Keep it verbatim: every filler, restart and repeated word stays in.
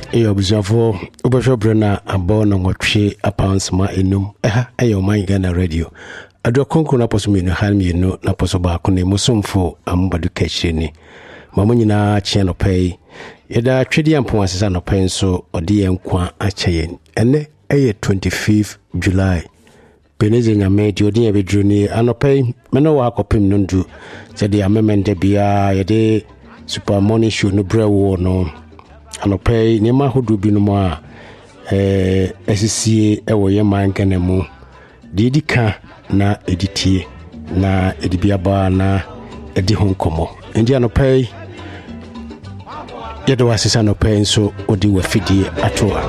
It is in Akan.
Eyo buziafo ubasho brena abo na nwotwe apansma enum eha eyo man Ghana radio ado konko na posumi no halmi no na poso ba ko ne musumfo ambadu kachini mamo nyina che no pay yeda twedi ampo asesa no pay so ode yenkwa achayen ene eye twenty-fifth July beneze nyame di odi ebedru ni anopay meno wa akopim no ndu se de amemende bia yede super money show no brewo no anopay ni ma hodu bi no ma eh esisie ewo ye man Ghana mu didika na editie na edibiaba na edi honkomo ndi anopay yedo asesa no pay so odi wafidie atoa